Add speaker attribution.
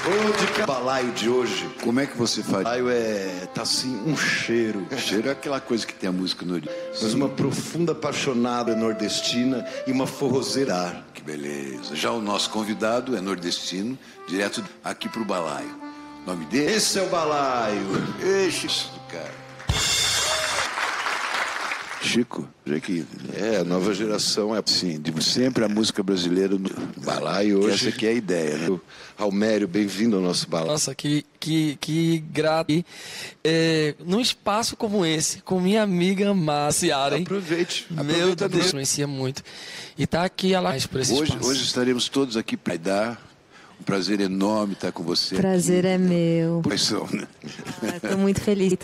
Speaker 1: O balaio de hoje, como é que você faz? Balaio tá assim, um cheiro.
Speaker 2: Cheiro é aquela coisa que tem a música nordestina.
Speaker 1: Mas uma profunda apaixonada nordestina e uma forrozeira.
Speaker 2: Que beleza. Já o nosso convidado é nordestino, direto aqui pro balaio. O nome dele?
Speaker 1: Esse é o balaio.
Speaker 2: Isso, cara.
Speaker 1: Chico, já que a nova geração é assim, de sempre a música brasileira no balaio hoje.
Speaker 2: Essa aqui é a ideia, né?
Speaker 1: Almério, bem-vindo ao nosso balaio.
Speaker 3: Nossa, que grato. Num espaço como esse, com minha amiga Márcia, hein?
Speaker 1: Aproveite.
Speaker 3: Meu Deus, influencia muito. E tá aqui a live por esse espaço.
Speaker 2: Hoje estaremos todos aqui para dar. Um prazer enorme estar com você.
Speaker 4: Prazer
Speaker 2: aqui.
Speaker 4: é meu.
Speaker 2: Pois são, né?
Speaker 4: Estou muito feliz.